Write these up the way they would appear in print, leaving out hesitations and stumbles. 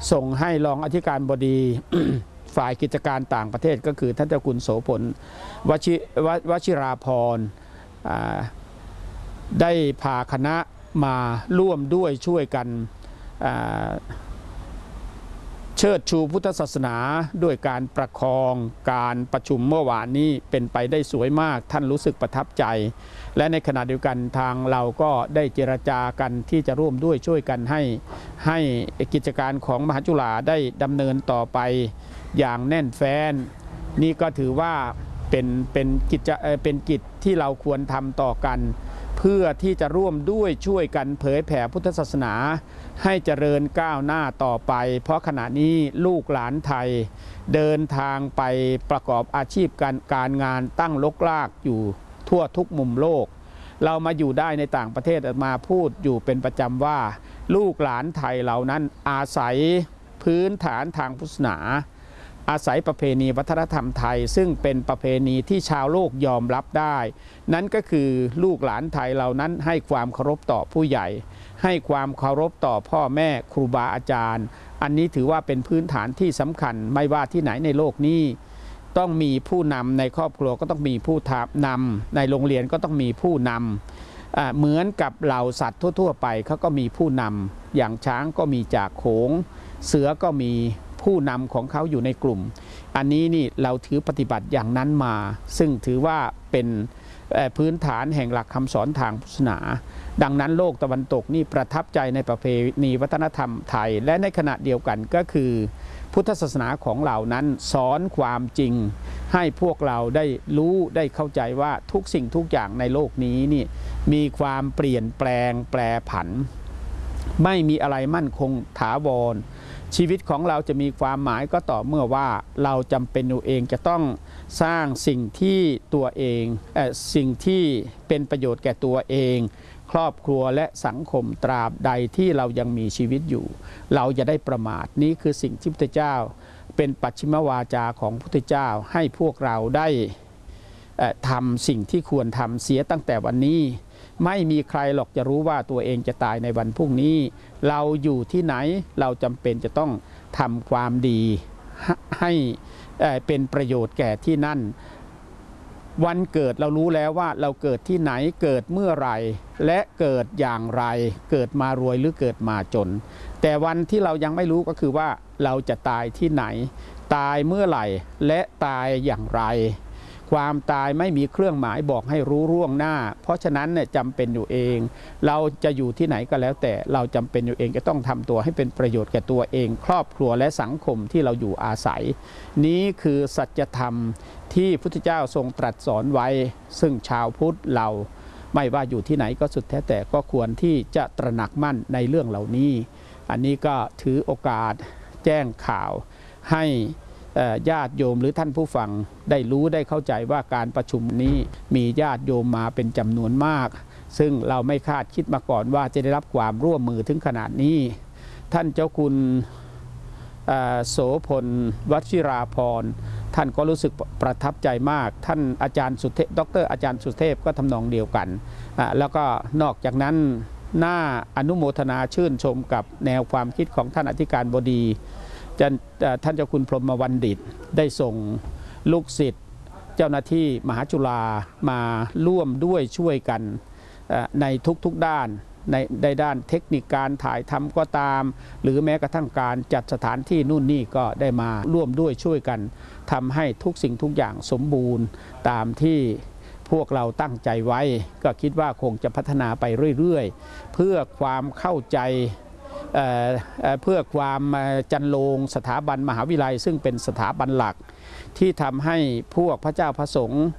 ส่งให้รองอธิการบดี ฝ่ายกิจการต่างประเทศก็คือท่านเจ้าคุณโสพลวชิราภรณ์ได้พาคณะมาร่วมด้วยช่วยกันเชิดชูพุทธศาสนาด้วยการประคองการประชุมเมื่อวานนี้เป็นไปได้สวยมากท่านรู้สึกประทับใจและในขณะเดียวกันทางเราก็ได้เจรจากันที่จะร่วมด้วยช่วยกันให้กิจการของมหาจุฬาได้ดำเนินต่อไปอย่างแน่นแฟ้นนี่ก็ถือว่าเป็นกิจที่เราควรทำต่อกันเพื่อที่จะร่วมด้วยช่วยกันเผยแผ่พุทธศาสนาให้เจริญก้าวหน้าต่อไปเพราะขณะนี้ลูกหลานไทยเดินทางไปประกอบอาชีพการงานตั้งรกรากอยู่ทั่วทุกมุมโลกเรามาอยู่ได้ในต่างประเทศมาพูดอยู่เป็นประจำว่าลูกหลานไทยเหล่านั้นอาศัยพื้นฐานทางพุทธศาสนาอาศัยประเพณีวัฒนธรรมไทยซึ่งเป็นประเพณีที่ชาวโลกยอมรับได้นั่นก็คือลูกหลานไทยเหล่านั้นให้ความเคารพต่อผู้ใหญ่ให้ความเคารพต่อพ่อแม่ครูบาอาจารย์อันนี้ถือว่าเป็นพื้นฐานที่สำคัญไม่ว่าที่ไหนในโลกนี้ต้องมีผู้นำในครอบครัวก็ต้องมีผู้นำในโรงเรียนก็ต้องมีผู้นำเหมือนกับเหล่าสัตว์ทั่วๆไปเขาก็มีผู้นำอย่างช้างก็มีจากโขงเสือก็มีผู้นำของเขาอยู่ในกลุ่มอันนี้นี่เราถือปฏิบัติอย่างนั้นมาซึ่งถือว่าเป็นพื้นฐานแห่งหลักคำสอนทางพุทธศาสนาดังนั้นโลกตะวันตกนี่ประทับใจในประเพณีวัฒนธรรมไทยและในขณะเดียวกันก็คือพุทธศาสนาของเรานั้นสอนความจริงให้พวกเราได้รู้ได้เข้าใจว่าทุกสิ่งทุกอย่างในโลกนี้นี่มีความเปลี่ยนแปลงแปรผันไม่มีอะไรมั่นคงถาวรชีวิตของเราจะมีความหมายก็ต่อเมื่อว่าเราจำเป็นอยู่เองจะต้องสร้างสิ่งที่ตัวเองสิ่งที่เป็นประโยชน์แก่ตัวเองครอบครัวและสังคมตราบใดที่เรายังมีชีวิตอยู่เราจะได้ประมาทนี้คือสิ่งที่พระพุทธเจ้าเป็นปัจฉิมวาจาของพระพุทธเจ้าให้พวกเราได้ทำสิ่งที่ควรทำเสียตั้งแต่วันนี้ไม่มีใครหรอกจะรู้ว่าตัวเองจะตายในวันพรุ่งนี้เราอยู่ที่ไหนเราจำเป็นจะต้องทำความดีให้เป็นประโยชน์แก่ที่นั่นวันเกิดเรารู้แล้วว่าเราเกิดที่ไหนเกิดเมื่อไรและเกิดอย่างไรเกิดมารวยหรือเกิดมาจนแต่วันที่เรายังไม่รู้ก็คือว่าเราจะตายที่ไหนตายเมื่อไหร่และตายอย่างไรความตายไม่มีเครื่องหมายบอกให้รู้ล่วงหน้าเพราะฉะนั้นเนี่ยจำเป็นอยู่เองเราจะอยู่ที่ไหนก็แล้วแต่เราจำเป็นอยู่เองจะต้องทำตัวให้เป็นประโยชน์แก่ตัวเองครอบครัวและสังคมที่เราอยู่อาศัยนี้คือสัจธรรมที่พุทธเจ้าทรงตรัสสอนไว้ซึ่งชาวพุทธเราไม่ว่าอยู่ที่ไหนก็สุดแท้แต่ก็ควรที่จะตระหนักมั่นในเรื่องเหล่านี้อันนี้ก็ถือโอกาสแจ้งข่าวให้ญาติโยมหรือท่านผู้ฟังได้รู้ได้เข้าใจว่าการประชุมนี้มีญาติโยมมาเป็นจำนวนมากซึ่งเราไม่คาดคิดมาก่อนว่าจะได้รับความร่วมมือถึงขนาดนี้ท่านเจ้าคุณโสพลวชิราภรณ์ท่านก็รู้สึกประทับใจมากท่านอาจารย์สุเทพดร.อาจารย์สุเทพก็ทำนองเดียวกันแล้วก็นอกจากนั้นน่าอนุโมทนาชื่นชมกับแนวความคิดของท่านอธิการบดีท่านเจ้าคุณพรหมวรรณดิตได้ส่งลูกศิษย์เจ้าหน้าที่มหาจุฬามาร่วมด้วยช่วยกันในทุกด้านในด้านเทคนิคการถ่ายทำก็ตามหรือแม้กระทั่งการจัดสถานที่นู่นนี่ก็ได้มาร่วมด้วยช่วยกันทำให้ทุกสิ่งทุกอย่างสมบูรณ์ตามที่พวกเราตั้งใจไว้ก็คิดว่าคงจะพัฒนาไปเรื่อยๆเพื่อความเข้าใจเพื่อความจันโลงสถาบันมหาวิทยาลัยซึ่งเป็นสถาบันหลักที่ทำให้พวกพระเจ้าพระสงฆ์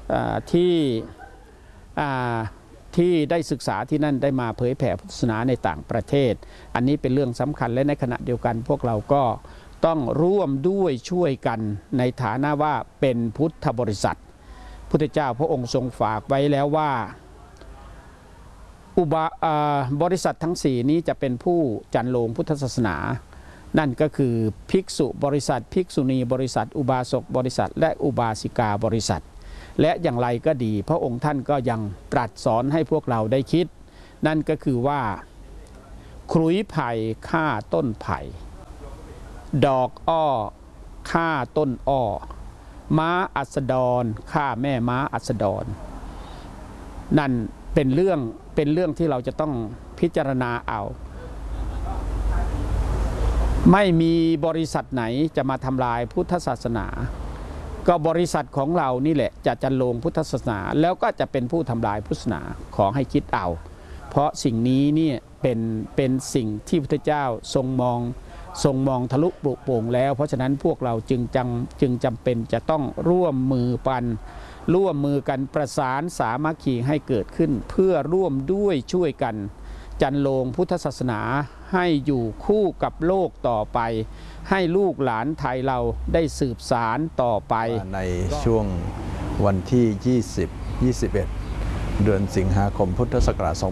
ที่ได้ศึกษาที่นั่นได้มาเผยแผ่พุทธศาสนาในต่างประเทศอันนี้เป็นเรื่องสำคัญและในขณะเดียวกันพวกเราก็ต้องร่วมด้วยช่วยกันในฐานะว่าเป็นพุทธบริษัทพุทธเจ้าพระองค์ทรงฝากไว้แล้วว่าบริษัททั้ง4นี้จะเป็นผู้จันโลงพุทธศาสนานั่นก็คือภิกษุบริษัทภิกษุณีบริษัทอุบาสกบริษัทและอุบาสิกาบริษัทและอย่างไรก็ดีพระองค์ท่านก็ยังตรัสสอนให้พวกเราได้คิดนั่นก็คือว่าขลุยไผ่ฆ่าต้นไผ่ดอกอ้อฆ่าต้นอ้อม้าอัสดรฆ่าแม่ม้าอัสดรนั่นเป็นเรื่องที่เราจะต้องพิจารณาเอาไม่มีบริษัทไหนจะมาทำลายพุทธศาสนาก็บริษัทของเรานี่แหละจะจันโลงพุทธศาสนาแล้วก็จะเป็นผู้ทำลายพุทธศาสนาขอให้คิดเอาเพราะสิ่งนี้เนี่ยเป็นสิ่งที่พระพุทธเจ้าทรงมองทะลุปลุกโป่งแล้วเพราะฉะนั้นพวกเราจึงจำเป็นจะต้องร่วมมือกันประสานสามัคคีให้เกิดขึ้นเพื่อร่วมด้วยช่วยกันจันโลงพุทธศาสนาให้อยู่คู่กับโลกต่อไปให้ลูกหลานไทยเราได้สืบสานต่อไปในช่วงวันที่ 21 เดือนสิงหาคมพุทธศักราช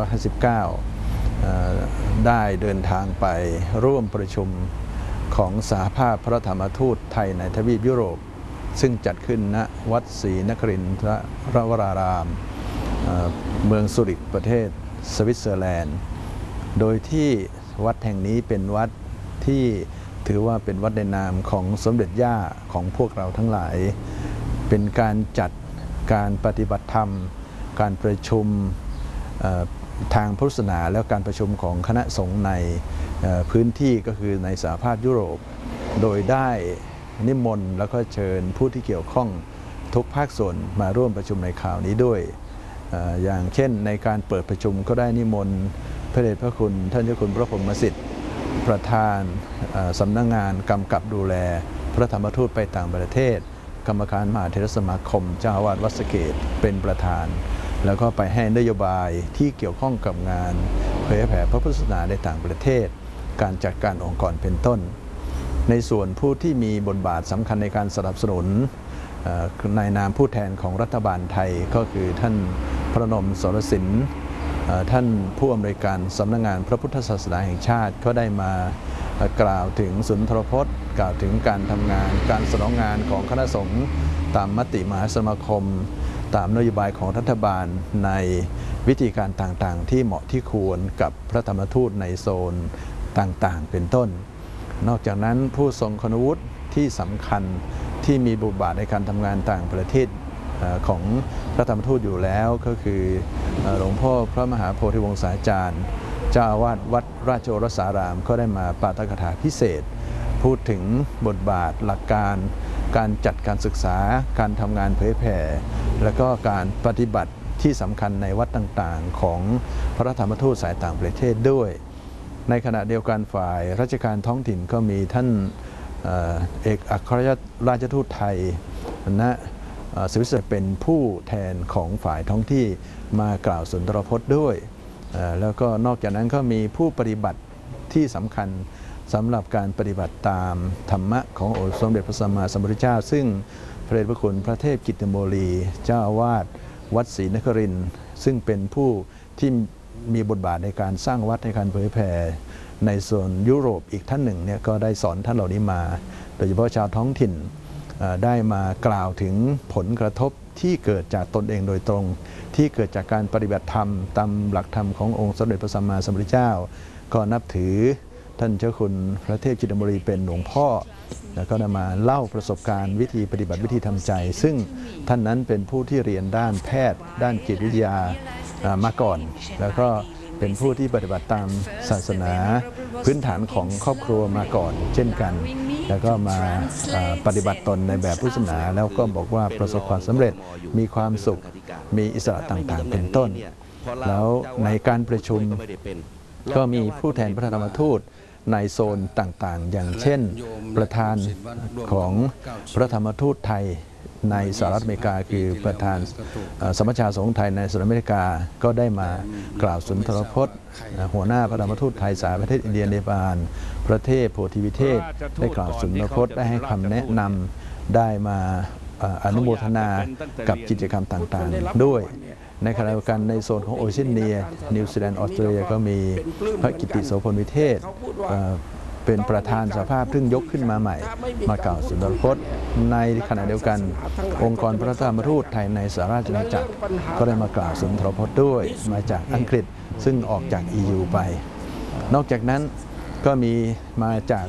2559 ได้เดินทางไปร่วมประชุมของสหภาพพระธรรมทูตไทยในทวีปยุโรปซึ่งจัดขึ้นณวัดศรีนครินทรวรารามเมืองซูริคประเทศสวิตเซอร์แลนด์โดยที่วัดแห่งนี้เป็นวัดที่ถือว่าเป็นวัดในนามของสมเด็จย่าของพวกเราทั้งหลายเป็นการจัดการปฏิบัติธรรมการประชุมทางพุทธศาสนาแล้วการประชุมของคณะสงฆ์ในพื้นที่ก็คือในสหภาพยุโรปโดยได้นิมนต์แล้วก็เชิญผู้ที่เกี่ยวข้องทุกภาคส่วนมาร่วมประชุมในคราวนี้ด้วยอย่างเช่นในการเปิดประชุมก็ได้นิมนต์พระเดชพระคุณท่านเจ้าคุณพระพรหมสิทธิ์ประธานสำนักงานกำกับดูแลพระธรรมทูตไปต่างประเทศกรรมการมหาเถรสมาคมเจ้าอาวาสวัดสะเกษเป็นประธานแล้วก็ไปให้นโยบายที่เกี่ยวข้องกับงานเผยแผ่พระพุทธศาสนาในต่างประเทศการจัดการองค์กรเป็นต้นในส่วนผู้ที่มีบทบาทสำคัญในการสนับสนุนในนามผู้แทนของรัฐบาลไทยก็คือท่านพระนมสรสินท่านผู้อำนวยการสำนักงานพระพุทธศาสนาแห่งชาติก็ได้มากล่าวถึงสุนทรพจน์กล่าวถึงการทำงานการสนองงานของคณะสงฆ์ตามมติมหาสมาคมตามนโยบายของรัฐบาลในวิธีการต่างๆที่เหมาะที่ควรกับพระธรรมทูตในโซนต่างๆเป็นต้นนอกจากนั้นผู้ทรงคุณวุฒิที่สำคัญที่มีบทบาทในการทำงานต่างประเทศของพระธรรมทูตอยู่แล้วก็คือหลวงพ่อพระมหาโพธิวงศาจารย์เจ้าอาวาสวัดราชโอรสารามก็ได้มาปาฐกถาพิเศษพูดถึงบทบาทหลักการจัดการศึกษาการทำงานเผยแผ่และก็การปฏิบัติที่สำคัญในวัดต่างๆของพระธรรมทูตสายต่างประเทศด้วยในขณะเดียวกันฝ่ายราชการท้องถิ่นก็มีท่านเอกอัครราชทูตไทยณสวิตเซอร์แลนด์เป็นผู้แทนของฝ่ายท้องที่มากล่าวสุนทรพจน์ด้วยแล้วก็นอกจากนั้นก็มีผู้ปฏิบัติที่สำคัญสำหรับการปฏิบัติตามธรรมะขององค์สมเด็จพระสัมมาสัมพุทธเจ้าซึ่งพระเดชพระคุณพระเทพกิตติโมลีเจ้าอาวาสวัดศรีนครินทร์ซึ่งเป็นผู้ที่มีบทบาทในการสร้างวัดในการเผยแผ่ในส่วนยุโรปอีกท่านหนึ่งเนี่ยก็ได้สอนท่านเหล่านี้มาโดยเฉพาะชาวท้องถิ่นได้มากล่าวถึงผลกระทบที่เกิดจากตนเองโดยตรงที่เกิดจากการปฏิบัติธรรมตามหลักธรรมขององค์สมเด็จพระสัมมาสัมพุทธเจ้าก็นับถือท่านเจ้าคุณพระเทพกิตติโมลีเป็นหลวงพ่อแล้วก็มาเล่าประสบการณ์วิธีปฏิบัติวิธีทำใจซึ่งท่านนั้นเป็นผู้ที่เรียนด้านแพทย์ด้านจิตวิทยามาก่อนแล้วก็เป็นผู้ที่ปฏิบัติตามศาสนาพื้นฐานของครอบครัวมาก่อนเช่นกันแล้วก็มาปฏิบัติตนในแบบพุทธศาสนาแล้วก็บอกว่าประสบความสำเร็จมีความสุขมีอิสระต่างๆเป็นต้นแล้วในการประชุมก็มีผู้แทนพระธรรมทูตในโซนต่างๆอย่างเช่นประธานของพระธรรมทูตไทยในสหรัฐอเมริกาคือประธานสมัชชาสงฆ์ไทยในสหรัฐอเมริกาก็ได้มากล่าวสุนทรพจน์หัวหน้าพระธรรมทูตไทยสายประเทศอินเดียเนปาลประเทศโพธิวิเทศได้กล่าวสุนทรพจน์ได้ให้คำแนะนำได้มาอนุโมทนากับกิจกรรมต่างๆด้วยในขณะเดียวกันในโซนของโอเชียเนียนิวซีแลนด์ออสเตรเลียก็มีพระกิตติโสพลวิเทศเป็นประธานสภาพซึ่งยกขึ้นมาใหม่มากล่าวสุนทรพจน์ในขณะเดียวกันองค์กรพระธรรมทูตไทยในสหราชอาณาจักรก็ได้มากล่าวสุนทรพจน์ด้วยมาจากอังกฤษซึ่งออกจาก EU ไปนอกจากนั้นก็มีมาจาก